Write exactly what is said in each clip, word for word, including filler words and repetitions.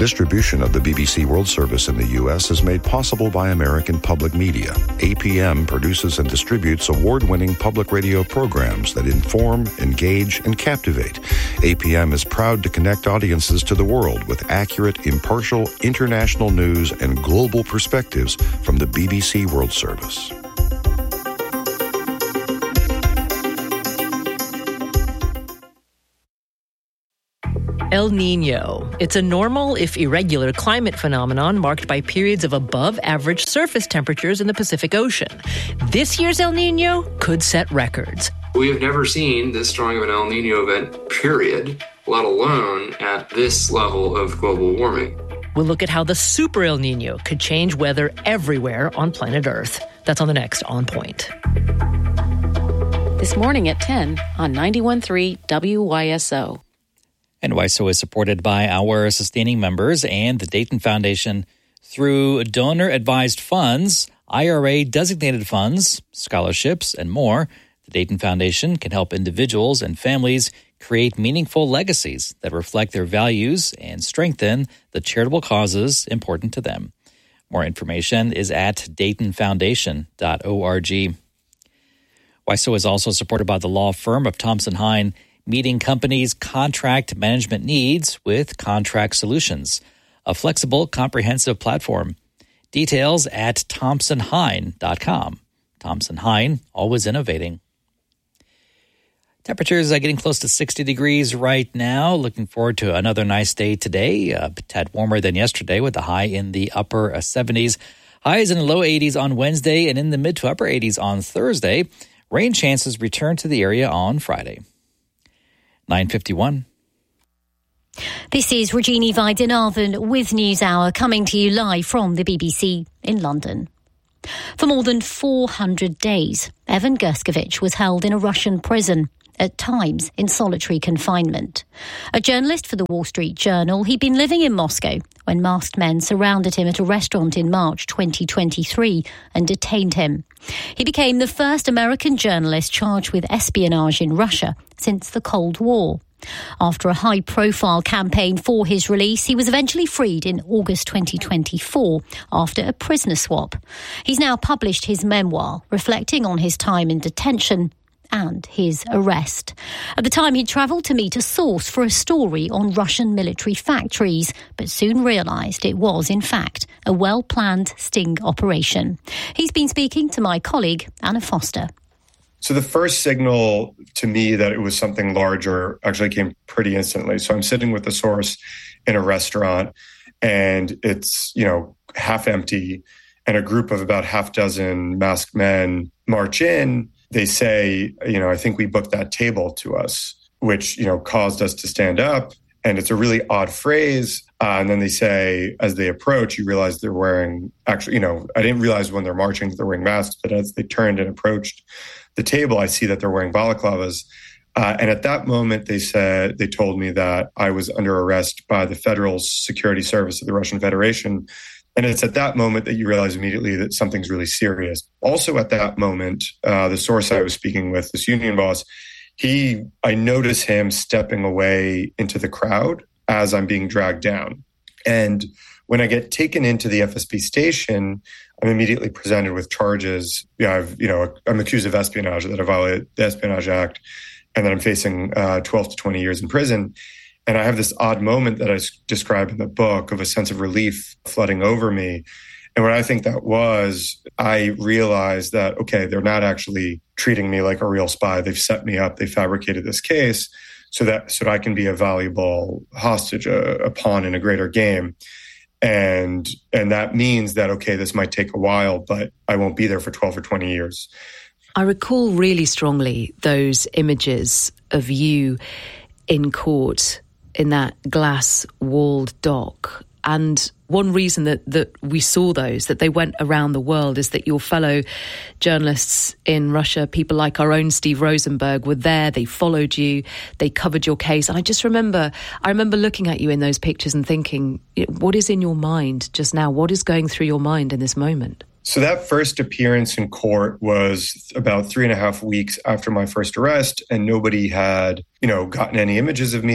Distribution of the B B C World Service in the U S is made possible by American Public Media. A P M produces and distributes award-winning public radio programs that inform, engage, and captivate. A P M is proud to connect audiences to the world with accurate, impartial, international news and global perspectives from the B B C World Service. El Niño. It's a normal, if irregular, climate phenomenon marked by periods of above-average surface temperatures in the Pacific Ocean. This year's El Niño could set records. We have never seen this strong of an El Niño event, period, let alone at this level of global warming. We'll look at how the super El Niño could change weather everywhere on planet Earth. That's on the next On Point. This morning at ten on ninety-one point three W Y S O. And W Y S O is supported by our sustaining members and the Dayton Foundation through donor-advised funds, I R A-designated funds, scholarships, and more. The Dayton Foundation can help individuals and families create meaningful legacies that reflect their values and strengthen the charitable causes important to them. More information is at dayton foundation dot org. W Y S O is also supported by the law firm of Thompson Hine, meeting companies' contract management needs with Contract Solutions, a flexible, comprehensive platform. Details at thompson hine dot com. Thompson Hine, always innovating. Temperatures are getting close to sixty degrees right now. Looking forward to another nice day today. A tad warmer than yesterday with a high in the upper seventies. Highs in the low eighties on Wednesday and in the mid to upper eighties on Thursday. Rain chances return to the area on Friday. nine fifty-one. This is Regini Vaidyanathan with NewsHour, coming to you live from the B B C in London. For more than four hundred days, Evan Gershkovich was held in a Russian prison, at times in solitary confinement. A journalist for the Wall Street Journal, he'd been living in Moscow when masked men surrounded him at a restaurant in March twenty twenty-three and detained him. He became the first American journalist charged with espionage in Russia since the Cold War. After a high-profile campaign for his release, he was eventually freed in August twenty twenty-four after a prisoner swap. He's now published his memoir, reflecting on his time in detention and his arrest. At the time, he travelled to meet a source for a story on Russian military factories, but soon realised it was, in fact, a well-planned sting operation. He's been speaking to my colleague, Anna Foster. So the first signal to me that it was something larger actually came pretty instantly. So I'm sitting with the source in a restaurant, and it's, you know, half empty, and a group of about half dozen masked men march in. They say, you know, I think we booked that table to us, which, you know, caused us to stand up. And it's a really odd phrase. Uh, and then they say, as they approach, you realize they're wearing, actually, you know, I didn't realize when they're marching that they're wearing masks, but as they turned and approached the table, I see that they're wearing balaclavas. Uh, and at that moment, they said, they told me that I was under arrest by the Federal Security Service of the Russian Federation. And it's at that moment that you realize immediately that something's really serious. Also at that moment, uh, the source I was speaking with, this union boss, he, I notice him stepping away into the crowd as I'm being dragged down. And when I get taken into the F S B station, I'm immediately presented with charges. Yeah, I've, you know, I'm accused of espionage, that I violated the Espionage Act, and that I'm facing uh, twelve to twenty years in prison. And I have this odd moment that I describe in the book of a sense of relief flooding over me. And what I think that was, I realized that, okay, they're not actually treating me like a real spy. They've set me up. They fabricated this case so that so that I can be a valuable hostage, a, a pawn in a greater game. And and that means that, okay, this might take a while, but I won't be there for twelve or twenty years. I recall really strongly those images of you in court in that glass-walled dock. And one reason that, that we saw those, that they went around the world, is that your fellow journalists in Russia, people like our own Steve Rosenberg, were there. They followed you. They covered your case. And I just remember, I remember looking at you in those pictures and thinking, what is in your mind just now? What is going through your mind in this moment? So that first appearance in court was about three and a half weeks after my first arrest, and nobody had, you know, gotten any images of me at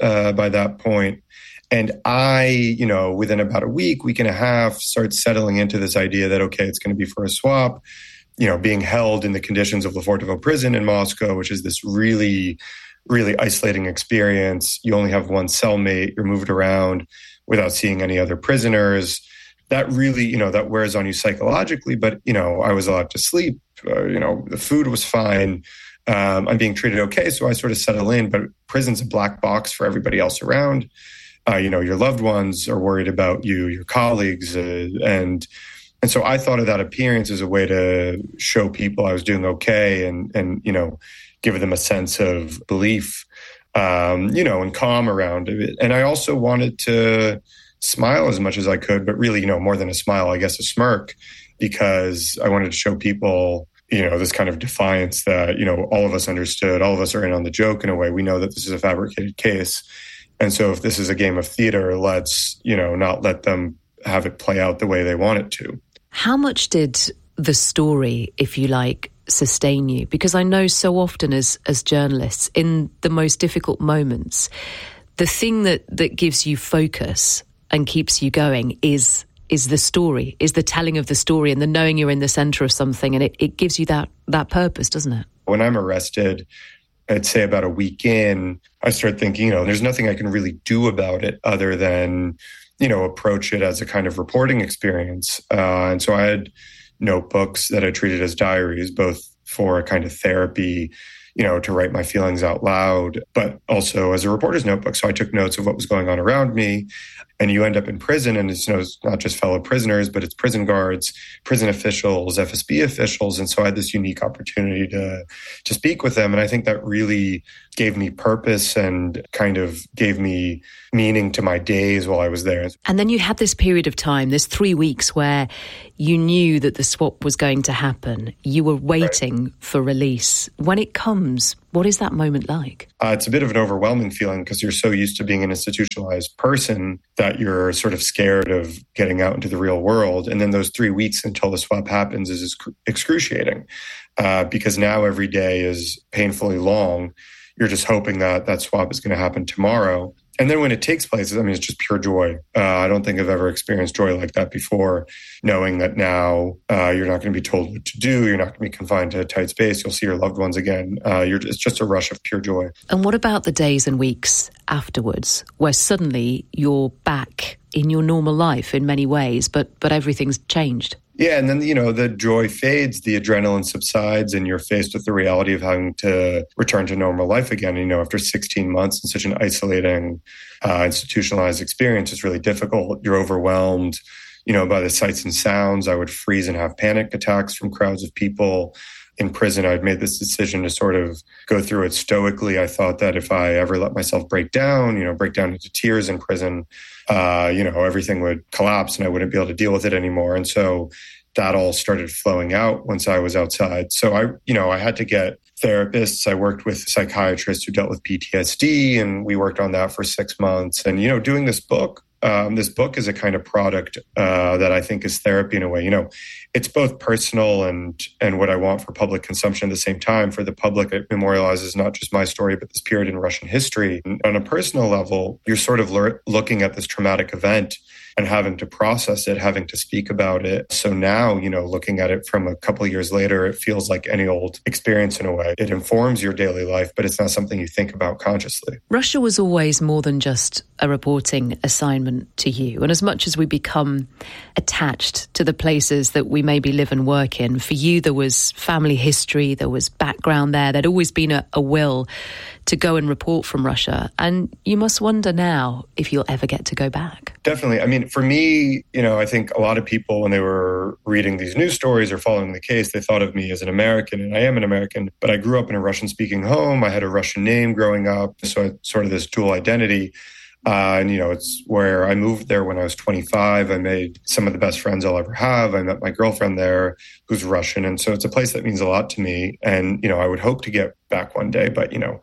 uh, by that point. And I, you know, within about a week, week and a half, start settling into this idea that, okay, it's going to be for a swap, you know, being held in the conditions of Lefortovo prison in Moscow, which is this really, really isolating experience. You only have one cellmate, you're moved around without seeing any other prisoners. That really, you know, that wears on you psychologically. But, you know, I was allowed to sleep, uh, you know, the food was fine. Um, I'm being treated okay. So I sort of settle in, but prison's a black box for everybody else around. Uh, you know, your loved ones are worried about you, your colleagues. Uh, and and so I thought of that appearance as a way to show people I was doing okay and, and you know, give them a sense of belief, um, you know, and calm around it. And I also wanted to smile as much as I could, but really, you know, more than a smile, I guess a smirk, because I wanted to show people, you know, this kind of defiance that, you know, all of us understood, all of us are in on the joke in a way. We know that this is a fabricated case. And so if this is a game of theater, let's, you know, not let them have it play out the way they want it to. How much did the story, if you like, sustain you? Because I know so often as as journalists, in the most difficult moments, the thing that, that gives you focus and keeps you going is is the story, is the telling of the story and the knowing you're in the centre of something. And it, it gives you that that purpose, doesn't it? When I'm arrested, I'd say about a week in, I start thinking, you know, there's nothing I can really do about it other than, you know, approach it as a kind of reporting experience. Uh, and so I had notebooks that I treated as diaries, both for a kind of therapy, you know, to write my feelings out loud, but also as a reporter's notebook. So I took notes of what was going on around me. And you end up in prison, and it's, you know, it's not just fellow prisoners, but it's prison guards, prison officials, F S B officials. And so I had this unique opportunity to to speak with them. And I think that really gave me purpose and kind of gave me meaning to my days while I was there. And then you had this period of time, this three weeks where you knew that the swap was going to happen. You were waiting right. for release. When it comes, what is that moment like? Uh, it's a bit of an overwhelming feeling because you're so used to being an institutionalized person that you're sort of scared of getting out into the real world. And then those three weeks until the swap happens is excruciating uh, because now every day is painfully long. You're just hoping that that swap is going to happen tomorrow. And then when it takes place, I mean, it's just pure joy. Uh, I don't think I've ever experienced joy like that before, knowing that now uh, you're not going to be told what to do. You're not going to be confined to a tight space. You'll see your loved ones again. Uh, you're, it's just a rush of pure joy. And what about the days and weeks afterwards, where suddenly you're back in your normal life in many ways, but but everything's changed? Yeah, and then, you know, the joy fades, the adrenaline subsides, and you're faced with the reality of having to return to normal life again. You know, after sixteen months in such an isolating, uh, institutionalized experience, it's really difficult. You're overwhelmed, you know, by the sights and sounds. I would freeze and have panic attacks from crowds of people. In prison, I'd made this decision to sort of go through it stoically. I thought that if I ever let myself break down, you know, break down into tears in prison, uh, you know, everything would collapse and I wouldn't be able to deal with it anymore. And so that all started flowing out once I was outside. So I, you know, I had to get therapists. I worked with psychiatrists who dealt with P T S D, and we worked on that for six months. And, you know, doing this book, Um, this book is a kind of product uh, that I think is therapy in a way. You know, it's both personal and and what I want for public consumption at the same time. For the public, it memorializes not just my story, but this period in Russian history. And on a personal level, you're sort of le- looking at this traumatic event and having to process it, having to speak about it. So now, you know, looking at it from a couple of years later, it feels like any old experience in a way. It informs your daily life, but it's not something you think about consciously. Russia was always more than just a reporting assignment to you. And as much as we become attached to the places that we maybe live and work in, for you there was family history, there was background there, there'd always been a, a will to go and report from Russia. And you must wonder now if you'll ever get to go back. Definitely. I mean, for me, you know, I think a lot of people, when they were reading these news stories or following the case, they thought of me as an American, and I am an American, but I grew up in a Russian-speaking home. I had a Russian name growing up, so I had sort of this dual identity. Uh, and, you know, it's where I moved there when I was twenty-five. I made some of the best friends I'll ever have. I met my girlfriend there who's Russian. And so it's a place that means a lot to me. And, you know, I would hope to get back one day. But, you know,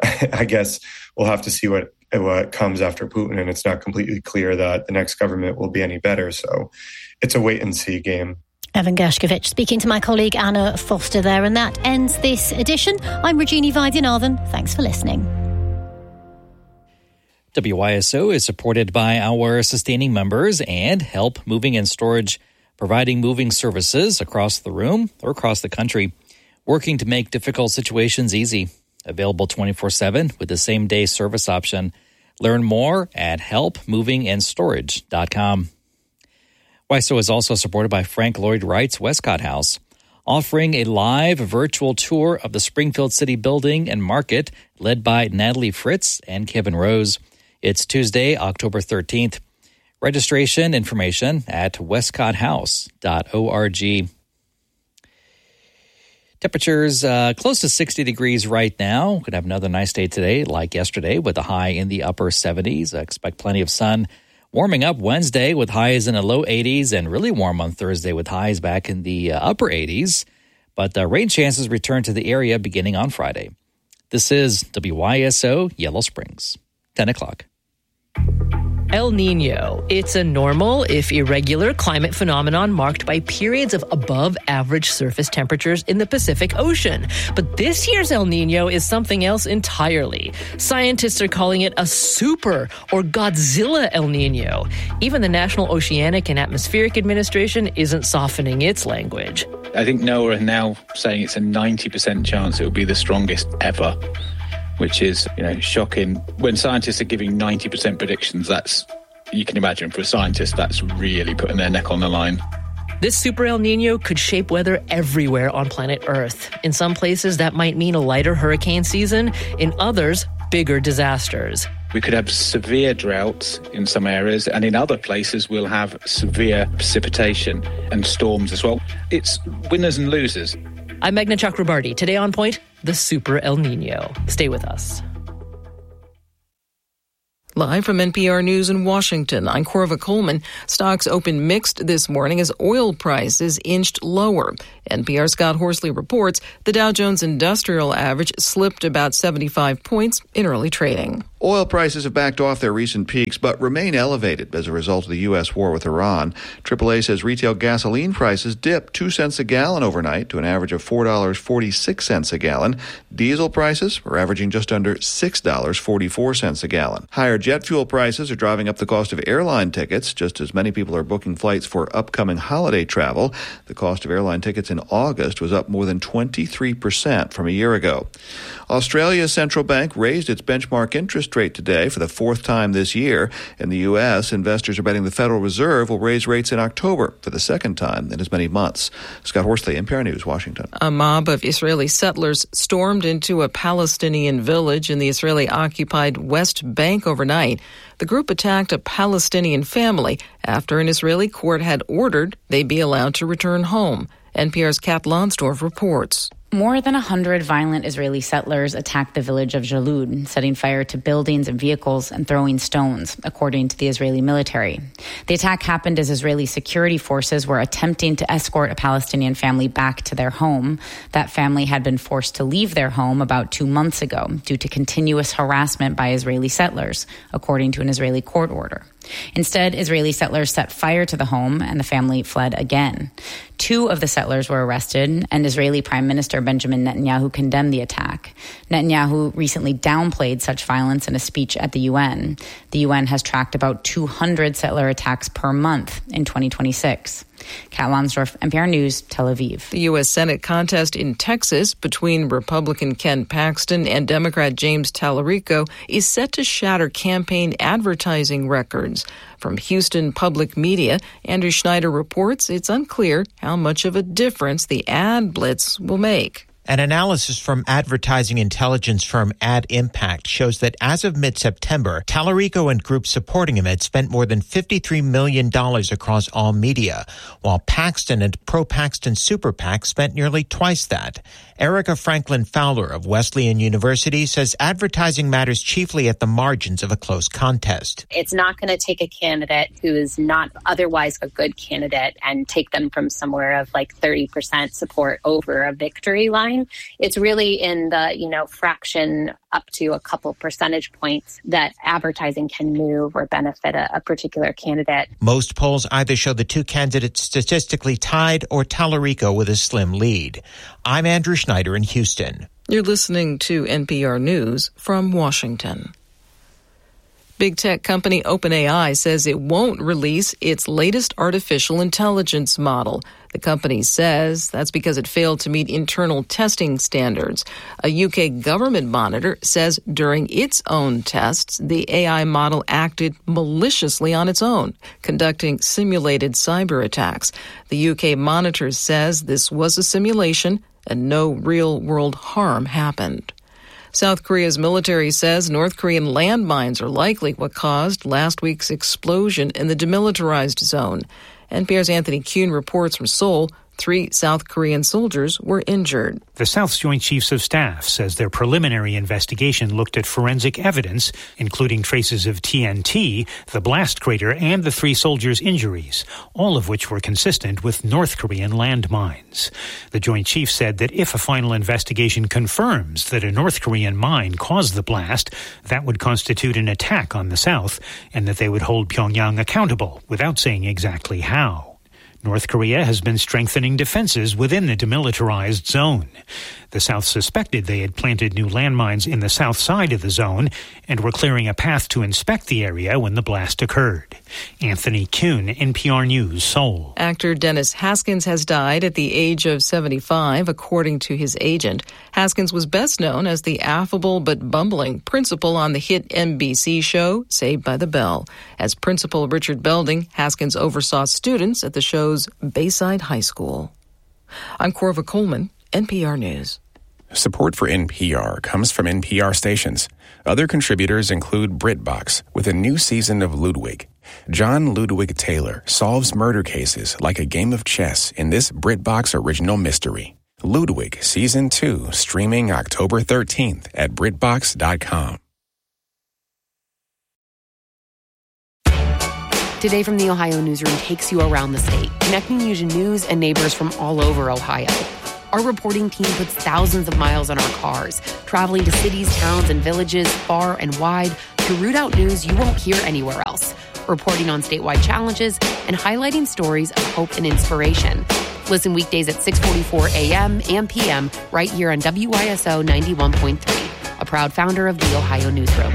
I guess we'll have to see what, what comes after Putin. And it's not completely clear that the next government will be any better. So it's a wait and see game. Evan Gershkovich speaking to my colleague Anna Foster there. And that ends this edition. I'm Rajini Vaidyanathan. Thanks for listening. W Y S O is supported by our sustaining members and Help Moving and Storage, providing moving services across the room or across the country, working to make difficult situations easy. Available twenty-four seven with the same-day service option. Learn more at help moving and storage dot com. W Y S O is also supported by Frank Lloyd Wright's Westcott House, offering a live virtual tour of the Springfield City Building and Market led by Natalie Fritz and Kevin Rose. It's Tuesday, October thirteenth. Registration information at westcott house dot org. Temperatures uh, close to sixty degrees right now. Could have another nice day today like yesterday with a high in the upper seventies. I expect plenty of sun. Warming up Wednesday with highs in the low eighties and really warm on Thursday with highs back in the uh, upper eighties. But uh, rain chances return to the area beginning on Friday. This is W Y S O Yellow Springs, ten o'clock. El Nino. It's a normal, if irregular, climate phenomenon marked by periods of above-average surface temperatures in the Pacific Ocean. But this year's El Nino is something else entirely. Scientists are calling it a super or Godzilla El Nino. Even the National Oceanic and Atmospheric Administration isn't softening its language. I think NOAA are now saying it's a ninety percent chance it will be the strongest ever, which is, you know, shocking. When scientists are giving ninety percent predictions, that's, you can imagine for a scientist, that's really putting their neck on the line. This super El Nino could shape weather everywhere on planet Earth. In some places, that might mean a lighter hurricane season. In others, bigger disasters. We could have severe droughts in some areas, and in other places we'll have severe precipitation and storms as well. It's winners and losers. I'm Meghna Chakrabarti. Today on Point, the Super El Nino. Stay with us. Live from N P R News in Washington, I'm Corva Coleman. Stocks opened mixed this morning as oil prices inched lower. N P R's Scott Horsley reports the Dow Jones Industrial Average slipped about seventy-five points in early trading. Oil prices have backed off their recent peaks, but remain elevated as a result of the U S war with Iran. triple A says retail gasoline prices dipped two cents a gallon overnight to an average of four dollars and forty-six cents a gallon. Diesel prices are averaging just under six dollars and forty-four cents a gallon. Higher jet fuel prices are driving up the cost of airline tickets, just as many people are booking flights for upcoming holiday travel. The cost of airline tickets in August was up more than twenty-three percent from a year ago. Australia's central bank raised its benchmark interest rate today for the fourth time this year. In the U S, investors are betting the Federal Reserve will raise rates in October for the second time in as many months. Scott Horsley, N P R News, Washington. A mob of Israeli settlers stormed into a Palestinian village in the Israeli-occupied West Bank overnight. The group attacked a Palestinian family after an Israeli court had ordered they be allowed to return home. N P R's Kat Lonsdorf reports. More than one hundred violent Israeli settlers attacked the village of Jalud, setting fire to buildings and vehicles and throwing stones, according to the Israeli military. The attack happened as Israeli security forces were attempting to escort a Palestinian family back to their home. That family had been forced to leave their home about two months ago due to continuous harassment by Israeli settlers, according to an Israeli court order. Instead, Israeli settlers set fire to the home and the family fled again. Two of the settlers were arrested, and Israeli Prime Minister Benjamin Netanyahu condemned the attack. Netanyahu recently downplayed such violence in a speech at the U N. The U N has tracked about two hundred settler attacks per month in twenty twenty-six. Kat Lonsdorf, N P R News, Tel Aviv. The U S Senate contest in Texas between Republican Ken Paxton and Democrat James Tallarico is set to shatter campaign advertising records. From Houston Public Media, Andrew Schneider reports it's unclear how much of a difference the ad blitz will make. An analysis from advertising intelligence firm Ad Impact shows that as of mid-September, Tallarico and groups supporting him had spent more than fifty-three million dollars across all media, while Paxton and pro-Paxton Super PAC spent nearly twice that. Erica Franklin Fowler of Wesleyan University says advertising matters chiefly at the margins of a close contest. It's not going to take a candidate who is not otherwise a good candidate and take them from somewhere of like thirty percent support over a victory line. It's really in the, you know, fraction up to a couple percentage points that advertising can move or benefit a, a particular candidate. Most polls either show the two candidates statistically tied or Tallarico with a slim lead. I'm Andrew Schneider in Houston. You're listening to N P R News from Washington. Big tech company OpenAI says it won't release its latest artificial intelligence model. The company says that's because it failed to meet internal testing standards. A U K government monitor says during its own tests, the A I model acted maliciously on its own, conducting simulated cyber attacks. The U K monitor says this was a simulation and no real-world harm happened. South Korea's military says North Korean landmines are likely what caused last week's explosion in the demilitarized zone. N P R's Anthony Kuhn reports from Seoul. Three South Korean soldiers were injured. The South's Joint Chiefs of Staff says their preliminary investigation looked at forensic evidence, including traces of T N T, the blast crater, and the three soldiers' injuries, all of which were consistent with North Korean landmines. The Joint Chiefs said that if a final investigation confirms that a North Korean mine caused the blast, that would constitute an attack on the South, and that they would hold Pyongyang accountable, without saying exactly how. North Korea has been strengthening defenses within the demilitarized zone. The South suspected they had planted new landmines in the south side of the zone and were clearing a path to inspect the area when the blast occurred. Anthony Kuhn, N P R News, Seoul. Actor Dennis Haskins has died at the age of seventy-five, according to his agent. Haskins was best known as the affable but bumbling principal on the hit N B C show Saved by the Bell. As Principal Richard Belding, Haskins oversaw students at the show's Bayside High School. I'm Corva Coleman, N P R News. Support for N P R comes from N P R stations. Other contributors include BritBox with a new season of Ludwig. John Ludwig Taylor solves murder cases like a game of chess in this BritBox original mystery. Ludwig Season two, streaming October thirteenth at Britbox dot com. Today from the Ohio Newsroom takes you around the state, connecting you to news and neighbors from all over Ohio. Our reporting team puts thousands of miles on our cars, traveling to cities, towns, and villages far and wide to root out news you won't hear anywhere else, reporting on statewide challenges and highlighting stories of hope and inspiration. Listen weekdays at six forty-four a.m. and p m right here on W I S O ninety-one point three, a proud founder of the Ohio Newsroom.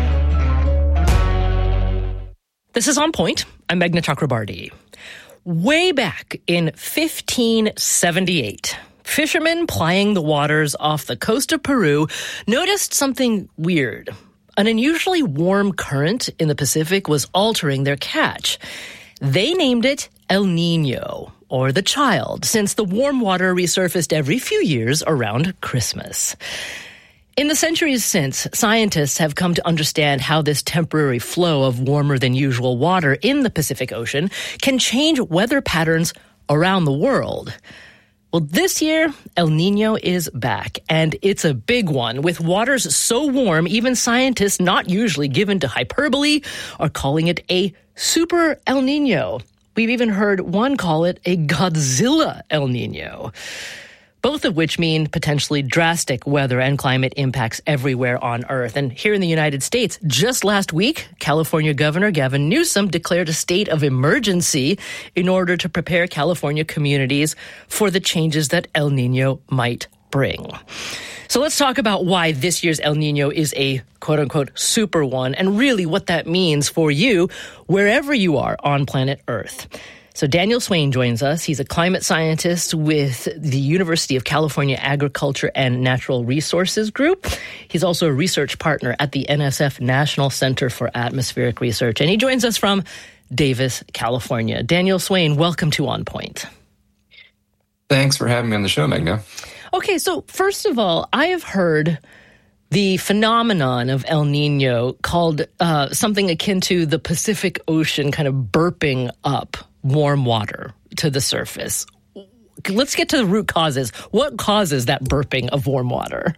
This is On Point. I'm Meghna Chakrabarti. Way back in fifteen seventy-eight, fishermen plying the waters off the coast of Peru noticed something weird. An unusually warm current in the Pacific was altering their catch. They named it El Niño, or the child, since the warm water resurfaced every few years around Christmas. In the centuries since, scientists have come to understand how this temporary flow of warmer than usual water in the Pacific Ocean can change weather patterns around the world. Well, this year, El Niño is back, and it's a big one. With waters so warm, even scientists not usually given to hyperbole are calling it a super El Niño. We've even heard one call it a Godzilla El Niño, both of which mean potentially drastic weather and climate impacts everywhere on Earth. And here in the United States, just last week, California Governor Gavin Newsom declared a state of emergency in order to prepare California communities for the changes that El Niño might bring. So let's talk about why this year's El Niño is a quote-unquote super one, and really what that means for you wherever you are on planet Earth. So Daniel Swain joins us. He's a climate scientist with the University of California Agriculture and Natural Resources Group. He's also a research partner at the N S F National Center for Atmospheric Research, and he joins us from Davis, California. Daniel Swain, welcome to On Point. Thanks for having me on the show, Meghna. Okay, so first of all, I have heard the phenomenon of El Niño called uh, something akin to the Pacific Ocean kind of burping up warm water to the surface. Let's get to the root causes. What causes that burping of warm water?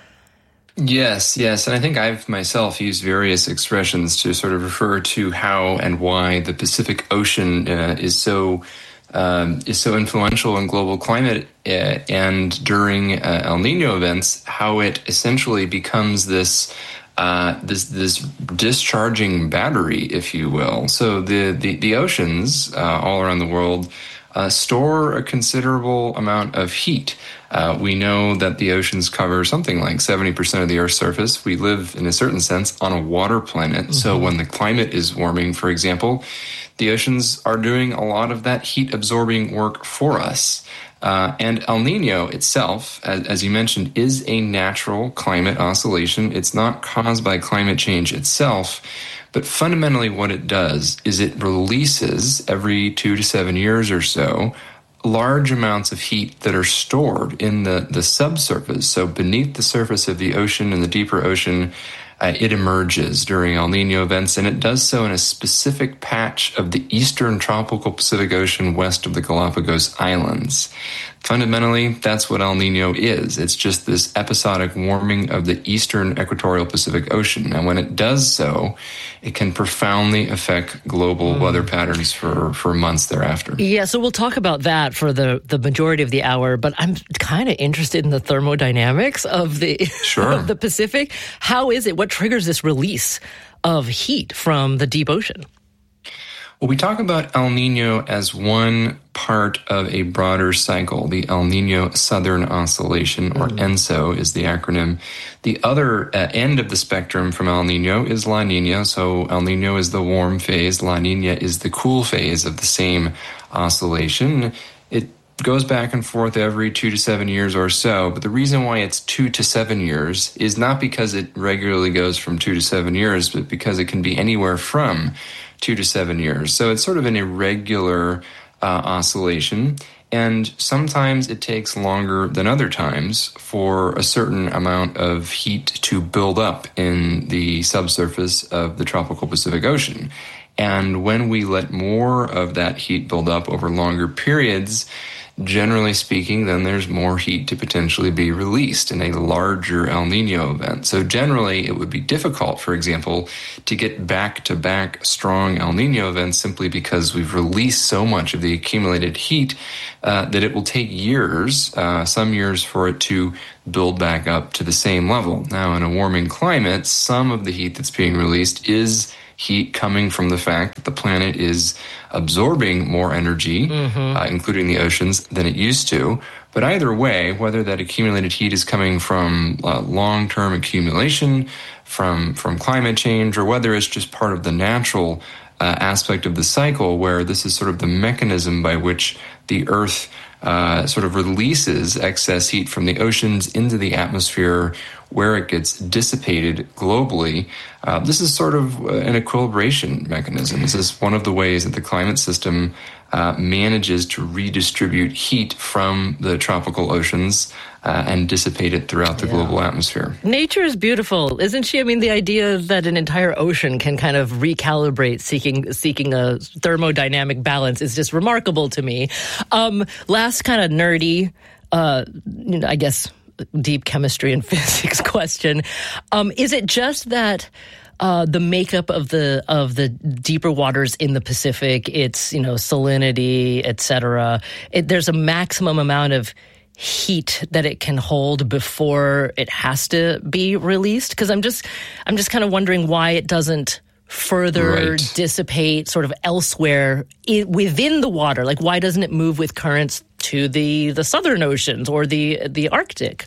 Yes, yes. And I think I've myself used various expressions to sort of refer to how and why the Pacific Ocean uh, is so um, is so influential in global climate uh, and during uh, El Niño events, how it essentially becomes this Uh, this this discharging battery, if you will. So the the, the oceans uh, all around the world uh, store a considerable amount of heat, Uh, we know that the oceans cover something like seventy percent of the Earth's surface. We live, in a certain sense, on a water planet. Mm-hmm. So when the climate is warming, for example, the oceans are doing a lot of that heat-absorbing work for us. Uh, and El Nino itself, as, as you mentioned, is a natural climate oscillation. It's not caused by climate change itself, but fundamentally what it does is it releases every two to seven years or so large amounts of heat that are stored in the, the subsurface. So beneath the surface of the ocean and the deeper ocean, uh, it emerges during El Nino events, and it does so in a specific patch of the eastern tropical Pacific Ocean west of the Galapagos Islands. Fundamentally, that's what El Nino is. It's just this episodic warming of the eastern equatorial Pacific Ocean. And when it does so, it can profoundly affect global mm. weather patterns for, for months thereafter. Yeah, so we'll talk about that for the, the majority of the hour, but I'm kind of interested in the thermodynamics of the, sure. of the Pacific. How is it? What triggers this release of heat from the deep ocean? Well, we talk about El Nino as one part of a broader cycle. The El Nino Southern Oscillation, or mm. ENSO is the acronym. The other uh, end of the spectrum from El Nino is La Nina. So El Nino is the warm phase. La Nina is the cool phase of the same oscillation. It goes back and forth every two to seven years or so. But the reason why it's two to seven years is not because it regularly goes from two to seven years, but because it can be anywhere from two to seven years. So it's sort of an irregular uh, oscillation. And sometimes it takes longer than other times for a certain amount of heat to build up in the subsurface of the tropical Pacific Ocean. And when we let more of that heat build up over longer periods, generally speaking, then there's more heat to potentially be released in a larger El Nino event. So generally, it would be difficult, for example, to get back-to-back strong El Nino events simply because we've released so much of the accumulated heat uh, that it will take years, uh, some years, for it to build back up to the same level. Now, in a warming climate, some of the heat that's being released is heat coming from the fact that the planet is absorbing more energy, mm-hmm. uh, including the oceans, than it used to. But either way, whether that accumulated heat is coming from uh, long-term accumulation, from, from climate change, or whether it's just part of the natural uh, aspect of the cycle, where this is sort of the mechanism by which the Earth uh, sort of releases excess heat from the oceans into the atmosphere, where it gets dissipated globally. Uh, this is sort of an equilibration mechanism. This is one of the ways that the climate system uh, manages to redistribute heat from the tropical oceans uh, and dissipate it throughout the yeah. global atmosphere. Nature is beautiful, isn't she? I mean, the idea that an entire ocean can kind of recalibrate seeking seeking a thermodynamic balance is just remarkable to me. Um, last kind of nerdy, uh, you know, I guess, deep chemistry and physics question. Um, is it just that uh, the makeup of the of the deeper waters in the Pacific, its, you know, salinity, et cetera, it, there's a maximum amount of heat that it can hold before it has to be released? Because I'm just I'm just kind of wondering why it doesn't further right. dissipate sort of elsewhere I- within the water. Like, why doesn't it move with currents to the, the southern oceans or the the Arctic?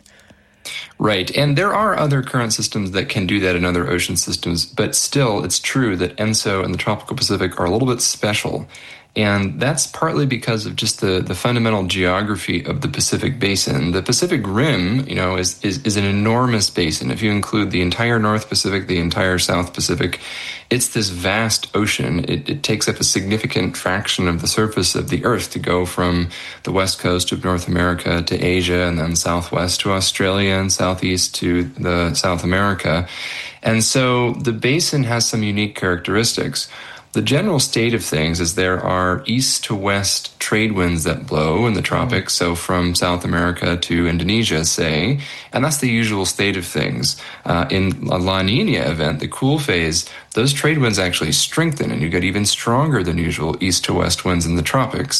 Right. And there are other current systems that can do that in other ocean systems, but still it's true that ENSO and the tropical Pacific are a little bit special. And that's partly because of just the, the fundamental geography of the Pacific Basin. The Pacific Rim, you know, is, is, is an enormous basin. If you include the entire North Pacific, the entire South Pacific, it's this vast ocean. It, it takes up a significant fraction of the surface of the Earth to go from the west coast of North America to Asia, and then southwest to Australia, and southeast to the South America. And so the basin has some unique characteristics. The general state of things is there are east to west trade winds that blow in the tropics, so from South America to Indonesia, say, and that's the usual state of things. Uh, in a La Nina event, the cool phase, those trade winds actually strengthen, and you get even stronger than usual east to west winds in the tropics.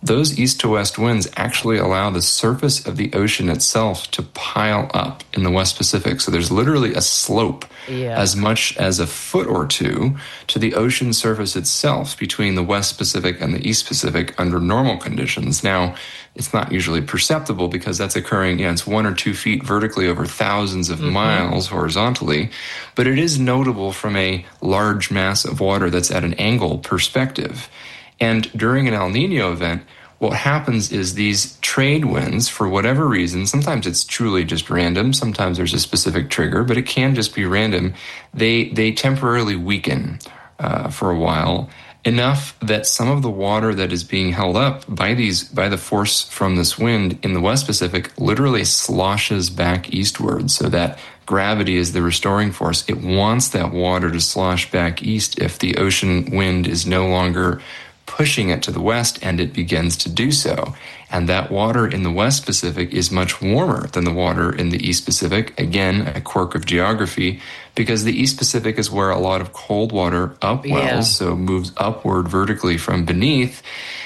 those east to west winds actually allow the surface of the ocean itself to pile up in the West Pacific. So there's literally a slope yeah. as much as a foot or two to the ocean surface itself between the West Pacific and the East Pacific under normal conditions. Now, it's not usually perceptible because that's occurring, you know, it's one or two feet vertically over thousands of mm-hmm. miles horizontally, but it is notable from a large mass of water that's at an angle perspective. And during an El Nino event, what happens is these trade winds, for whatever reason, sometimes it's truly just random, sometimes there's a specific trigger, but it can just be random, they, they temporarily weaken uh, for a while, enough that some of the water that is being held up by these by the force from this wind in the West Pacific literally sloshes back eastward, so that gravity is the restoring force. It wants that water to slosh back east if the ocean wind is no longer pushing it to the west, and it begins to do so. And that water in the West Pacific is much warmer than the water in the East Pacific. Again, a quirk of geography, because the East Pacific is where a lot of cold water upwells, yeah. so moves upward vertically from beneath.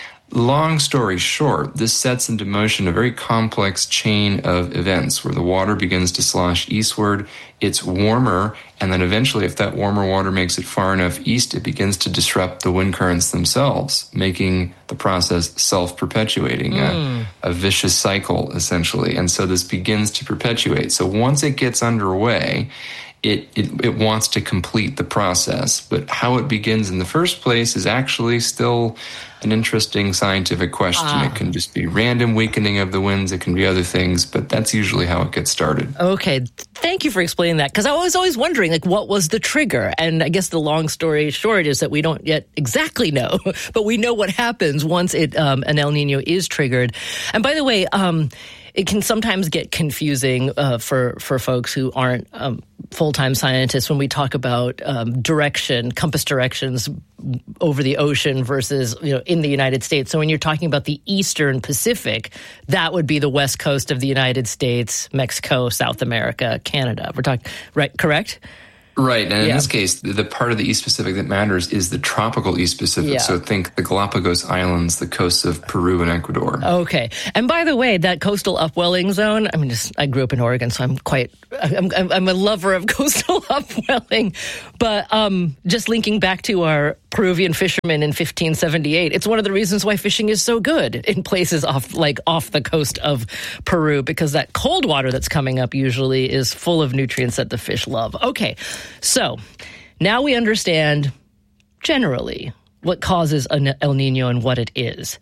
Long story short, this sets into motion a very complex chain of events where the water begins to slosh eastward, it's warmer, and then eventually, if that warmer water makes it far enough east, it begins to disrupt the wind currents themselves, making the process self-perpetuating, mm. a, a vicious cycle, essentially. And so this begins to perpetuate. So once it gets underway, It, it it wants to complete the process, but how it begins in the first place is actually still an interesting scientific question. Ah. It can just be random weakening of the winds. It can be other things, but that's usually how it gets started. Okay. Thank you for explaining that, because I was always wondering, like, what was the trigger? And I guess the long story short is that we don't yet exactly know, but we know what happens once it um, an El Nino is triggered. And by the way, um, it can sometimes get confusing uh, for, for folks who aren't um, full-time scientists when we talk about um, direction, compass directions over the ocean versus, you know, in the United States. So when you're talking about the Eastern Pacific, that would be the west coast of the United States, Mexico, South America, Canada. We're talking, right, correct? Right, and in yeah. this case, the part of the East Pacific that matters is the tropical East Pacific. Yeah. So think the Galapagos Islands, the coasts of Peru and Ecuador. Okay, and by the way, that coastal upwelling zone, I mean, just, I grew up in Oregon, so I'm quite, I'm, I'm a lover of coastal upwelling, but um, just linking back to our Peruvian fishermen in fifteen seventy-eight, it's one of the reasons why fishing is so good in places off, like off the coast of Peru, because that cold water that's coming up usually is full of nutrients that the fish love. Okay. So now we understand generally what causes an El Nino and what it is.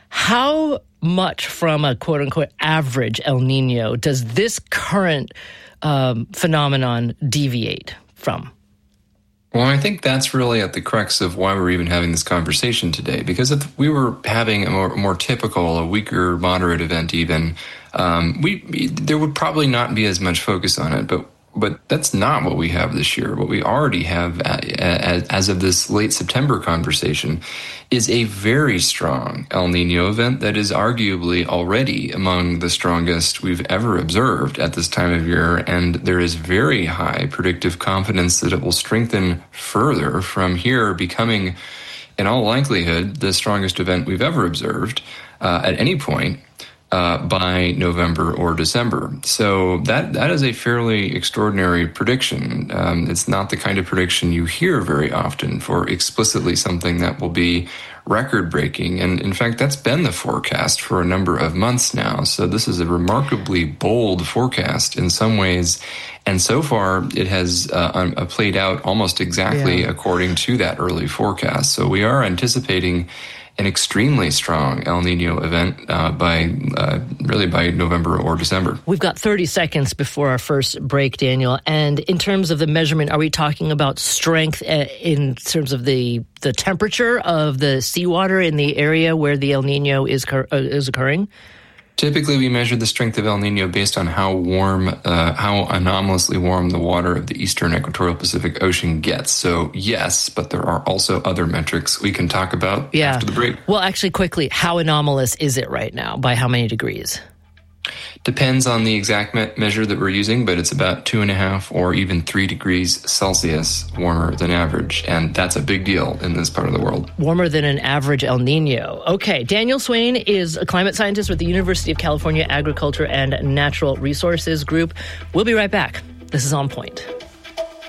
How much from a quote-unquote average El Nino does this current um, phenomenon deviate from? Well, I think that's really at the crux of why we're even having this conversation today. Because if we were having a more, more typical, a weaker, moderate event even, um, we there would probably not be as much focus on it. But But that's not what we have this year. What we already have as of this late September conversation is a very strong El Nino event that is arguably already among the strongest we've ever observed at this time of year. And there is very high predictive confidence that it will strengthen further from here, becoming, in all likelihood, the strongest event we've ever observed uh, at any point. Uh, by November or December. So that that is a fairly extraordinary prediction. Um, it's not the kind of prediction you hear very often for explicitly something that will be record-breaking. And in fact, that's been the forecast for a number of months now. So this is a remarkably bold forecast in some ways. And so far, it has uh, played out almost exactly yeah. according to that early forecast. So we are anticipating an extremely strong El Nino event uh, by uh, really by November or December. We've got thirty seconds before our first break, Daniel. And in terms of the measurement, are we talking about strength in terms of the the temperature of the seawater in the area where the El Nino is uh, is occurring? Typically, we measure the strength of El Nino based on how warm, uh, how anomalously warm the water of the eastern equatorial Pacific Ocean gets. So, yes, but there are also other metrics we can talk about yeah. after the break. Well, actually, quickly, how anomalous is it right now? By how many degrees? Depends on the exact me- measure that we're using, but it's about two and a half or even three degrees Celsius warmer than average. And that's a big deal in this part of the world. Warmer than an average El Nino. Okay, Daniel Swain is a climate scientist with the University of California Agriculture and Natural Resources Group. We'll be right back. This is On Point.